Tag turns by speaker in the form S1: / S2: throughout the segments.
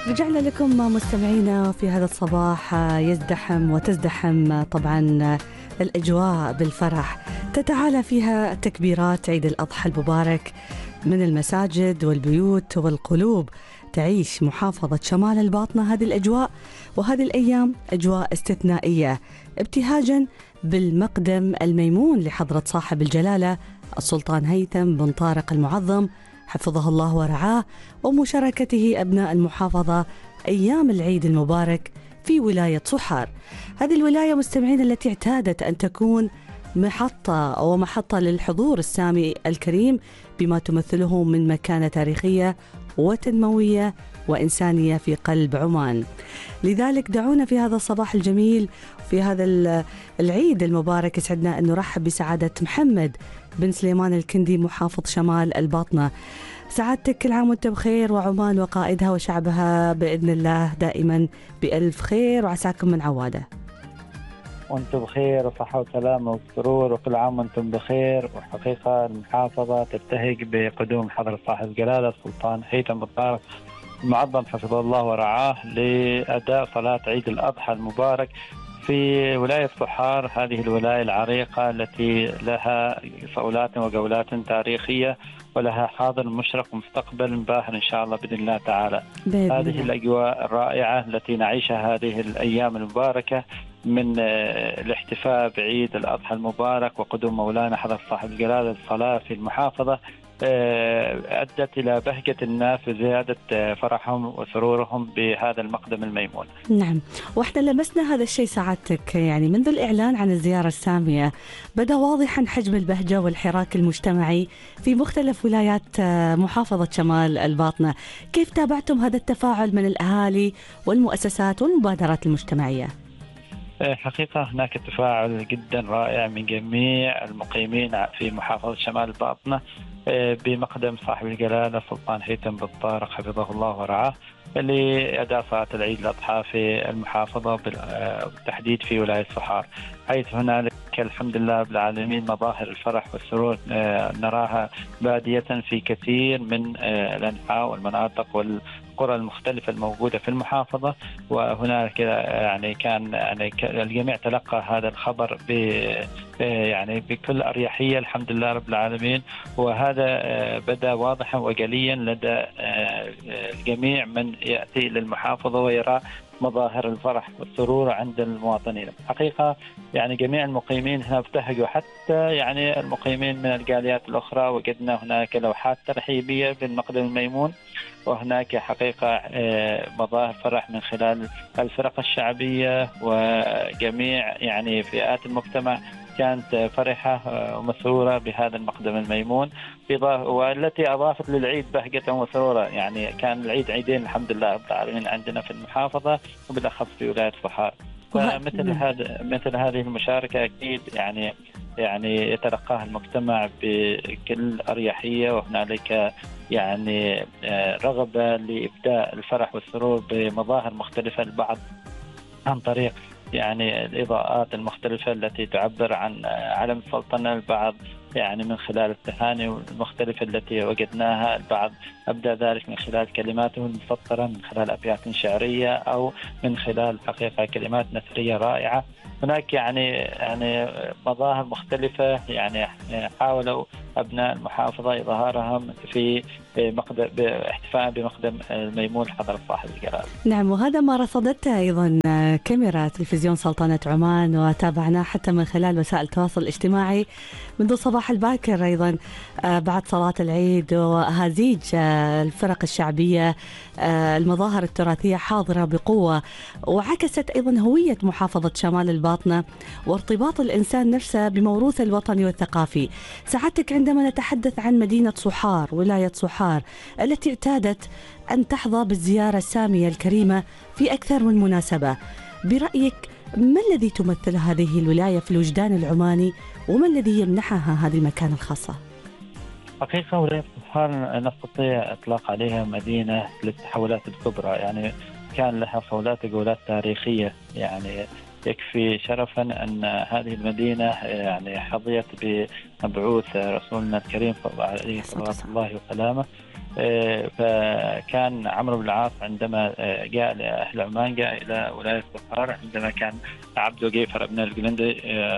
S1: رجعنا لكم مستمعينا في هذا الصباح. يزدحم وتزدحم طبعا الأجواء بالفرح، تتعالى فيها تكبيرات عيد الأضحى المبارك من المساجد والبيوت والقلوب. تعيش محافظة شمال الباطنة هذه الأجواء وهذه الأيام أجواء استثنائية، ابتهاجا بالمقدم الميمون لحضرة صاحب الجلالة السلطان هيثم بن طارق المعظم حفظه الله ورعاه، ومشاركته أبناء المحافظة أيام العيد المبارك في ولاية صحار. هذه الولاية مستمعين التي اعتادت أن تكون محطة للحضور السامي الكريم بما تمثله من مكانة تاريخية وتنموية وإنسانية في قلب عمان. لذلك دعونا في هذا الصباح الجميل في هذا العيد المبارك يسعدنا أن نرحب بسعادة محمد بن سليمان الكندي محافظ شمال الباطنة. سعادتك كل عام وانت بخير، وعمان وقائدها وشعبها بإذن الله دائما بألف خير، وعساكم من عوادة.
S2: وانتم بخير وصحة وسلامة وسرور، وكل عام وانتم بخير. وحقيقة المحافظة تبتهج بقدوم حضرة صاحب الجلالة السلطان هيثم بن طارق المعظم حفظه الله ورعاه لأداء صلاة عيد الأضحى المبارك في ولاية صحار، هذه الولاية العريقة التي لها صولات وجولات تاريخية ولها حاضر مشرق ومستقبل باهر إن شاء الله بإذن الله تعالى. هذه الأجواء الرائعة التي نعيشها هذه الأيام المباركة من الاحتفاء بعيد الأضحى المبارك وقدوم مولانا حضرة صاحب الجلالة الصلاة في المحافظة أدت إلى بهجة الناس وزيادة فرحهم وسرورهم بهذا المقدم الميمون.
S1: نعم، وإحنا لمسنا هذا الشيء سعادتك، يعني منذ الإعلان عن الزيارة السامية بدأ واضحا حجم البهجة والحراك المجتمعي في مختلف ولايات محافظة شمال الباطنة. كيف تابعتم هذا التفاعل من الأهالي والمؤسسات والمبادرات المجتمعية؟
S2: حقيقة هناك تفاعل جدا رائع من جميع المقيمين في محافظة شمال الباطنة بمقدم صاحب الجلالة السلطان هيثم بن طارق حفظه الله ورعاه لأداء صلاة العيد الأضحى في المحافظة بالتحديد في ولاية صحار، حيث هنالك الحمد لله رب العالمين مظاهر الفرح والسرور نراها بادية في كثير من الأنحاء والمناطق والقرى المختلفة الموجودة في المحافظة. وهناك كان الجميع تلقى هذا الخبر بكل أريحية الحمد لله رب العالمين، وهذا بدأ واضحا وجليا لدى الجميع من يأتي للمحافظة ويرى مظاهر الفرح والسرور عند المواطنين. حقيقة جميع المقيمين هنا ابتهجوا، حتى المقيمين من الجاليات الأخرى وجدنا هناك لوحات ترحيبية بالمقدم الميمون، وهناك حقيقة مظاهر فرح من خلال الفرق الشعبية وجميع فئات المجتمع كانت فرحة ومسرورة بهذا المقدم الميمون، والتي أضافت للعيد بهجة وسرورة. كان العيد عيدين الحمد لله رب العالمين عندنا في المحافظة وبالأخص في ولاية صحار. مثل هذه المشاركة أكيد يتلقاها المجتمع بكل أريحية، وهنالك رغبة لإبداء الفرح والسرور بمظاهر مختلفة، البعض عن طريق الإضاءات المختلفة التي تعبر عن علم السلطنة، البعض من خلال التهاني المختلفة التي وجدناها، البعض أبدأ ذلك من خلال كلماته المسطرة، من خلال أبيات شعرية أو من خلال حقيقة كلمات نثرية رائعة. هناك مظاهر مختلفة حاولوا أبناء المحافظة إظهارهم في احتفاء بمقدم الميمون حضرة صاحب الجلالة.
S1: نعم، وهذا ما رصدته أيضا كاميرا تلفزيون سلطنة عمان، وتابعناه حتى من خلال وسائل التواصل الاجتماعي منذ الصباح الباكر أيضا بعد صلاة العيد، وهزيج الفرق الشعبية، المظاهر التراثية حاضرة بقوة، وعكست أيضا هوية محافظة شمال الباطنة وارتباط الإنسان نفسه بموروثه الوطني والثقافي. سعادتك عندما نتحدث عن مدينة صحار ولاية صحار التي اعتادت أن تحظى بالزيارة السامية الكريمة في أكثر من مناسبة، برأيك ما الذي تمثل هذه الولاية في الوجدان العماني، وما الذي يمنحها هذه المكانة الخاصة؟
S2: حقيقة ولاية صحار نستطيع إطلاق عليها مدينة للتحولات الكبرى، كان لها صولات وجولات تاريخية. يكفي شرفا أن هذه المدينة حظيت بمبعوث رسولنا الكريم عليه صلى الله وسلامه، فكان عمرو بن العاص عندما جاء لأهل عمان جاء إلى ولاية صفار عندما كان عبد وقيفر ابن الجلندي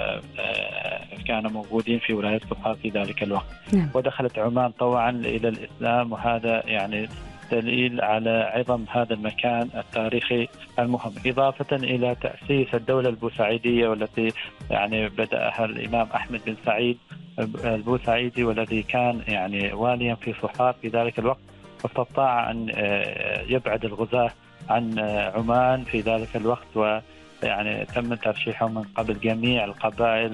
S2: كانوا موجودين في ولاية صفار في ذلك الوقت. ودخلت عمان طوعا إلى الإسلام، وهذا يعني دليل على عظم هذا المكان التاريخي المهم، إضافة إلى تأسيس الدولة البوسعيدية والتي يعني بدأها الإمام أحمد بن سعيد البوسعيدي، والذي كان يعني واليا في صحار في ذلك الوقت، واستطاع أن يبعد الغزاة عن عمان في ذلك الوقت، ويعني تم ترشيحه من قبل جميع القبائل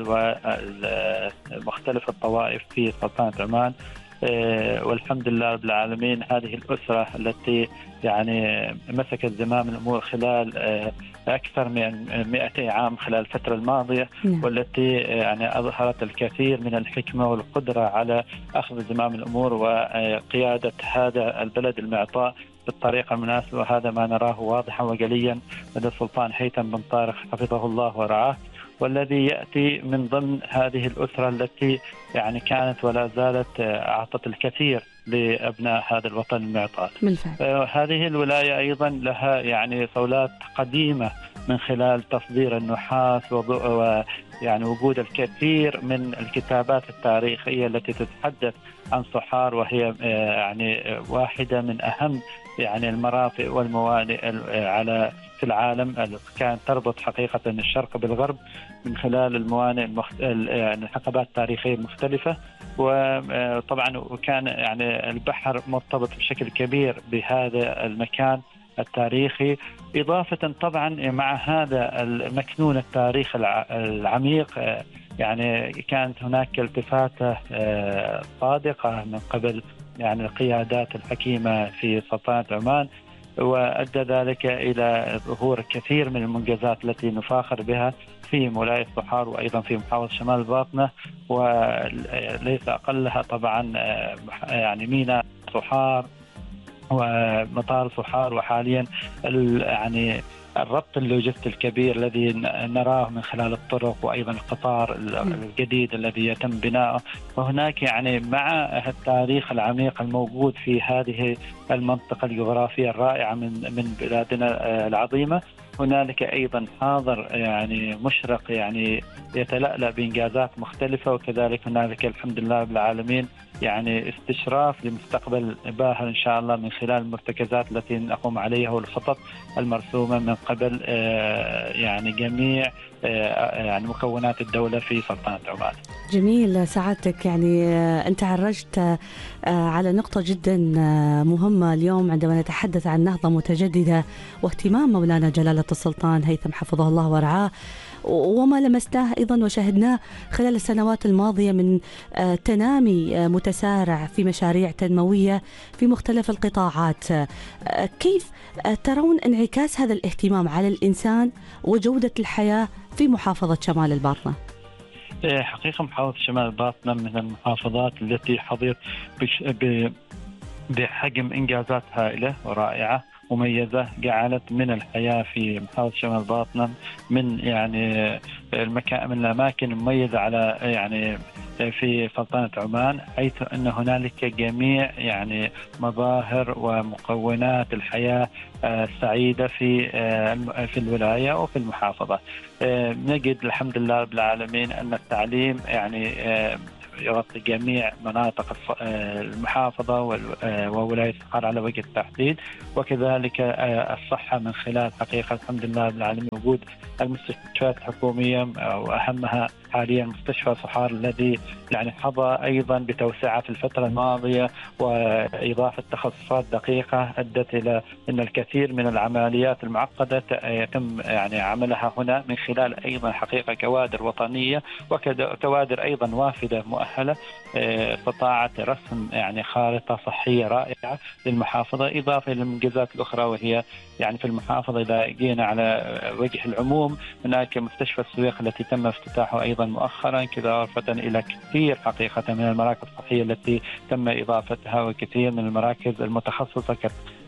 S2: ومختلف الطوائف في سلطنة عمان. والحمد لله رب العالمين، هذه الأسرة التي يعني مسكت زمام الأمور خلال أكثر من 200 عام خلال الفترة الماضية، والتي يعني أظهرت الكثير من الحكمة والقدرة على أخذ زمام الأمور وقيادة هذا البلد المعطاء بالطريقة المناسبة. وهذا ما نراه واضحا وجليا لدى السلطان هيثم بن طارق حفظه الله ورعاه، والذي يأتي من ضمن هذه الأسرة التي يعني كانت ولا زالت أعطت الكثير لأبناء هذا الوطن المعطاء. هذه الولاية أيضا لها يعني صولات قديمة من خلال تصدير النحاس ويعني وجود الكثير من الكتابات التاريخية التي تتحدث عن صحار، وهي يعني واحدة من أهم يعني المرافق والموانئ على في العالم، كانت تربط حقيقة الشرق بالغرب من خلال الموانئ الحقبات التاريخية المختلفة. وطبعا وكان يعني البحر مرتبط بشكل كبير بهذا المكان التاريخي، إضافة طبعا مع هذا المكنون التاريخ العميق. يعني كانت هناك التفاتة صادقة من قبل يعني القيادات الحكيمة في سلطنة عمان، وأدى ذلك إلى ظهور كثير من المنجزات التي نفاخر بها في ولاية صحار وأيضا في محافظة شمال الباطنة، وليس أقلها طبعا يعني ميناء صحار ومطار صحار، وحاليا يعني الربط اللوجستي الكبير الذي نراه من خلال الطرق وأيضا القطار الجديد الذي يتم بناؤه. وهناك يعني مع التاريخ العميق الموجود في هذه المنطقة الجغرافية الرائعة من بلادنا العظيمة، هنالك أيضا حاضر يعني مشرق يعني يتلألأ بإنجازات مختلفة، وكذلك هنالك الحمد لله رب العالمين يعني استشراف لمستقبل باهر إن شاء الله من خلال المرتكزات التي نقوم عليها والخطط المرسومة من قبل يعني جميع يعني مكونات الدولة في سلطنة عمان.
S1: جميل سعادتك، يعني أنت عرجت على نقطة جدا مهمة اليوم عندما نتحدث عن نهضة متجددة واهتمام مولانا جلالة السلطان هيثم حفظه الله ورعاه، وما لمسناه أيضا وشاهدناه خلال السنوات الماضية من تنامي متسارع في مشاريع تنموية في مختلف القطاعات. كيف ترون انعكاس هذا الاهتمام على الإنسان وجودة الحياة في محافظة شمال الباطنة؟
S2: حقيقة محافظة شمال الباطنة من المحافظات التي حظيت بحجم إنجازات هائلة ورائعة مميزة، جعلت من الحياة في محافظة شمال الباطنة من يعني من الأماكن المميزة على يعني في سلطنة عمان، حيث أن هنالك جميع يعني مظاهر ومكونات الحياة السعيدة في الولاية وفي المحافظة. نجد الحمد لله رب العالمين أن التعليم يعني يغطي جميع مناطق المحافظة وولاية صحار على وجه التحديد، وكذلك الصحة من خلال حقيقة الحمد لله رب العالمين وجود المستشفيات الحكومية، وأهمها حاليا مستشفى صحار الذي يعني حظى أيضا بتوسعة في الفترة الماضية وإضافة تخصصات دقيقة أدت إلى أن الكثير من العمليات المعقدة يتم يعني عملها هنا من خلال أيضا حقيقة كوادر وطنية وكوادر أيضا وافدة مؤهلة استطاعت رسم يعني خارطة صحية رائعة للمحافظة، إضافة إلى المنجزات الأخرى وهي يعني في المحافظة إذا جينا على وجه العموم هناك مستشفى السويق التي تم افتتاحه أيضا مؤخرا، إضافة إلى كثير حقيقة من المراكز الصحية التي تم إضافتها وكثير من المراكز المتخصصة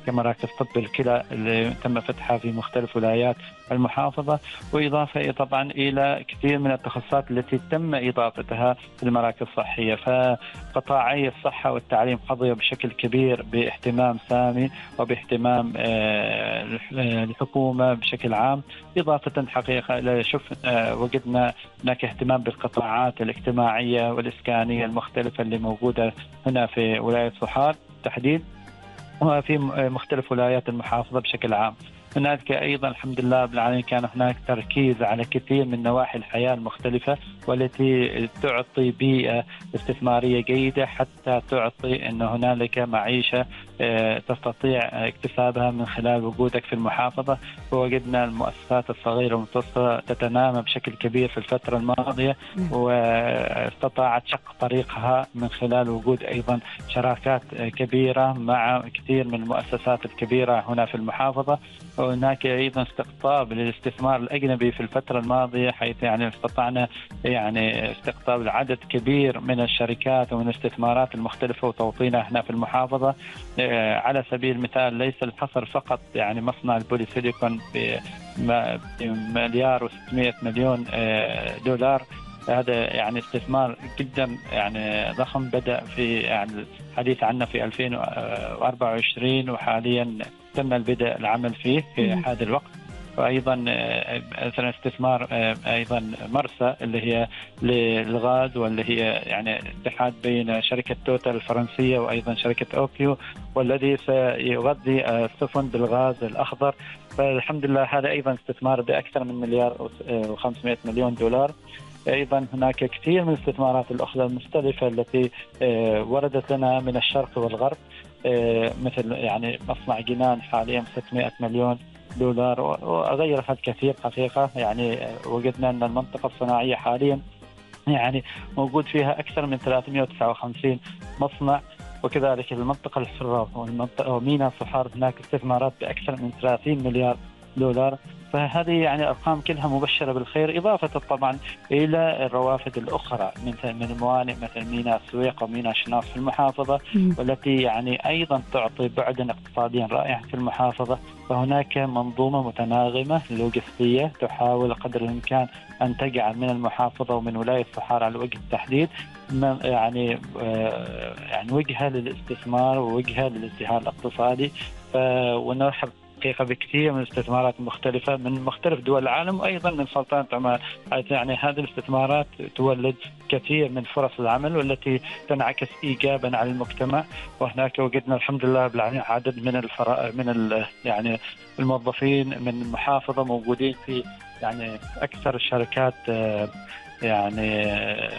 S2: كمراكز طب الكلى اللي تم فتحها في مختلف ولايات المحافظة، وإضافة طبعا إلى كثير من التخصصات التي تم إضافتها في المراكز الصحية. فقطاعي الصحة والتعليم حظي بشكل كبير باهتمام سامي وباهتمام الحكومة بشكل عام، إضافة حقيقة وجدنا هناك اهتمام بالقطاعات الاجتماعية والإسكانية المختلفة اللي موجودة هنا في ولاية صحار تحديد وفي مختلف ولايات المحافظة بشكل عام. هناك أيضا الحمد لله رب العالمين كان هناك تركيز على كثير من نواحي الحياة المختلفة والتي تعطي بيئة استثمارية جيدة حتى تعطي أن هنالك معيشة تستطيع اكتسابها من خلال وجودك في المحافظة. ووجدنا المؤسسات الصغيرة والمتوسطة تتنامى بشكل كبير في الفترة الماضية، واستطاعت شق طريقها من خلال وجود أيضا شراكات كبيرة مع كثير من المؤسسات الكبيرة هنا في المحافظة. وهناك أيضا استقطاب للاستثمار الأجنبي في الفترة الماضية، حيث يعني استطعنا يعني استقطاب العدد كبير من الشركات ومن الاستثمارات المختلفة وتوطينها هنا في المحافظة. على سبيل المثال ليس الحصر فقط يعني مصنع البوليسيليكون بمليار و600 مليون دولار، هذا يعني استثمار جدا يعني ضخم بدأ في يعني الحديث عنه في 2024 وحاليا تم البدء العمل فيه في هذا الوقت. وأيضا مثلا استثمار أيضا مرسى اللي هي للغاز، واللي هي يعني اتحاد بين شركة توتال الفرنسية وأيضا شركة أوكيو، والذي سيغذي السفن بالغاز الأخضر. فالحمد لله هذا أيضا استثمار بأكثر من مليار و500 مليون دولار. أيضا هناك كثير من الاستثمارات الأخرى المختلفة التي وردت لنا من الشرق والغرب، مثل يعني مصنع جنان حاليا 600 مليون دولار وغيرها الكثير حقيقة. يعني وجدنا أن المنطقة الصناعية حاليا يعني موجود فيها أكثر من 359 مصنع، وكذلك المنطقة الحرة وميناء صحار هناك استثمارات بأكثر من 30 مليار دولار. فهذه يعني أرقام كلها مبشرة بالخير، إضافة طبعا إلى الروافد الأخرى من الموانئ مثل ميناء السويق وميناء شناف في المحافظة، والتي يعني أيضا تعطي بعدا اقتصاديا رائعا في المحافظة. فهناك منظومة متناغمة لوجستية تحاول قدر الإمكان أن تجعل من المحافظة ومن ولاية صحار على وجه التحديد يعني وجهة للاستثمار ووجهة للازدهار الاقتصادي. ونرحب حقيقة بكثير من الاستثمارات المختلفة من مختلف دول العالم وأيضا من سلطنة عمان. يعني هذه الاستثمارات تولد كثير من فرص العمل والتي تنعكس إيجابا على المجتمع. وهناك وجدنا الحمد لله بالعالمين عدد من يعني الموظفين من المحافظة موجودين في يعني أكثر الشركات يعني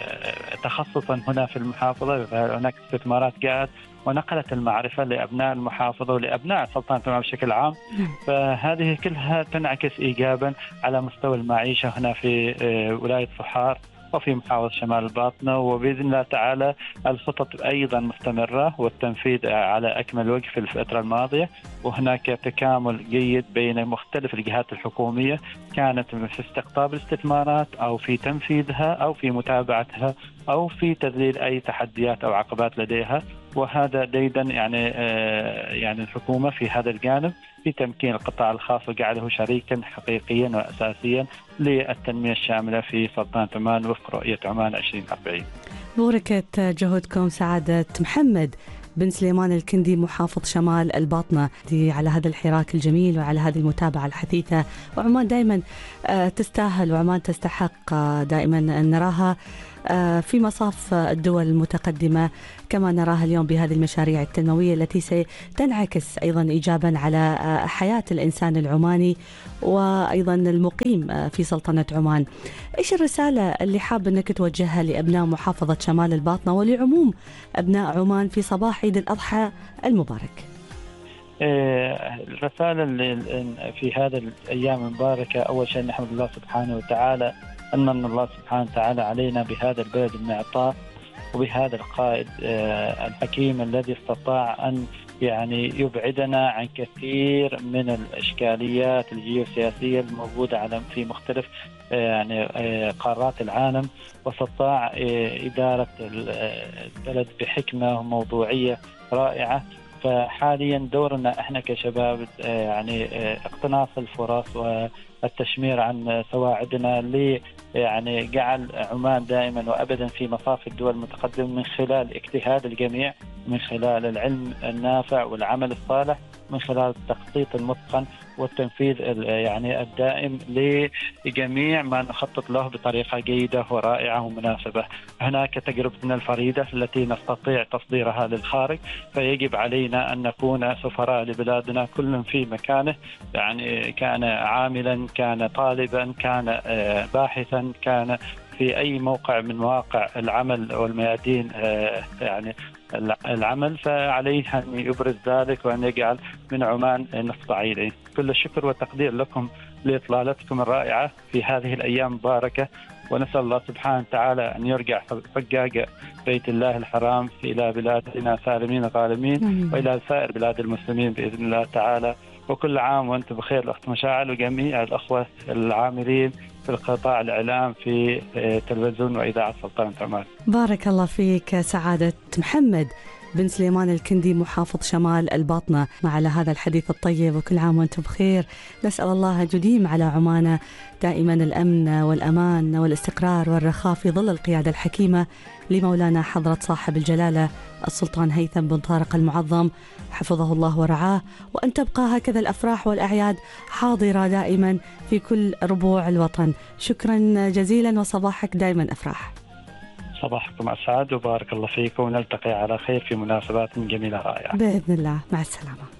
S2: تخصصا هنا في المحافظة. هناك استثمارات جاءت ونقلت المعرفة لأبناء المحافظة ولأبناء سلطنة عمان بشكل عام. فهذه كلها تنعكس إيجابا على مستوى المعيشة هنا في ولاية صحار وفي محافظة شمال الباطنة. وبإذن الله تعالى الخطط أيضا مستمرة والتنفيذ على أكمل وجه في الفترة الماضية، وهناك تكامل جيد بين مختلف الجهات الحكومية كانت في استقطاب الاستثمارات أو في تنفيذها أو في متابعتها أو في تذليل أي تحديات أو عقبات لديها. وهذا ديدا يعني الحكومة في هذا الجانب في تمكين القطاع الخاص وجعله شريكا حقيقيا وأساسيا للتنمية الشاملة في سلطنة عمان وفق رؤية عمان 2040.
S1: بركة جهودكم سعادة محمد بن سليمان الكندي محافظ شمال الباطنة على هذا الحراك الجميل وعلى هذه المتابعة الحثيثة. وعمان دائما تستاهل وعمان تستحق دائما أن نراها في مصاف الدول المتقدمة كما نراها اليوم بهذه المشاريع التنموية التي ستنعكس أيضا إيجابا على حياة الإنسان العماني وأيضا المقيم في سلطنة عمان. إيش الرسالة اللي حاب أنك توجهها لأبناء محافظة شمال الباطنة ولعموم أبناء عمان في صباح عيد الأضحى المبارك؟
S2: الرسالة في هذا الأيام المباركة أول شيء نحمد الله سبحانه وتعالى أن الله سبحانه وتعالى علينا بهذا البلد المعطاء وبهذا القائد الحكيم الذي استطاع أن يعني يبعدنا عن كثير من الإشكاليات الجيوسياسية الموجودة في مختلف يعني قارات العالم، واستطاع إدارة البلد بحكمة وموضوعية رائعة. فحاليا دورنا احنا كشباب يعني اقتناص الفرص والتشمير عن سواعدنا يعني جعل عمان دائما وابدا في مصاف الدول المتقدمه من خلال اجتهاد الجميع، من خلال العلم النافع والعمل الصالح، من خلال التخطيط المتقن والتنفيذ يعني الدائم لجميع ما نخطط له بطريقة جيدة ورائعة ومناسبة. هناك تجربتنا الفريدة التي نستطيع تصديرها للخارج، فيجب علينا أن نكون سفراء لبلادنا كل في مكانه، يعني كان عاملا، كان طالبا، كان باحثا، كان في أي موقع من مواقع العمل والميادين يعني العمل، فعليه أن يبرز ذلك وأن يجعل من عمان نصب إليه. كل الشكر والتقدير لكم لإطلالتكم الرائعة في هذه الأيام المباركة، ونسأل الله سبحانه وتعالى أن يرجع حجاج بيت الله الحرام إلى بلادنا سالمين غانمين وإلى سائر بلاد المسلمين بإذن الله تعالى. وكل عام وأنتم بخير الأخت مشاعل وجميع الأخوة العاملين في القطاع الإعلام في تلفزيون وإذاعة سلطنة عمان.
S1: بارك الله فيك سعادة محمد بن سليمان الكندي محافظ شمال الباطنة على هذا الحديث الطيب، وكل عام وأنتم بخير. نسأل الله يديم على عمان دائما الأمن والأمان والاستقرار والرخاء في ظل القيادة الحكيمة لمولانا حضرة صاحب الجلالة السلطان هيثم بن طارق المعظم حفظه الله ورعاه، وأن تبقى هكذا الأفراح والأعياد حاضرة دائما في كل ربوع الوطن. شكرا جزيلا وصباحك دائما أفراح.
S2: صباحكم أسعد وبارك الله فيكم، ونلتقي على خير في مناسبات جميلة رائعة
S1: بإذن الله. مع السلامة.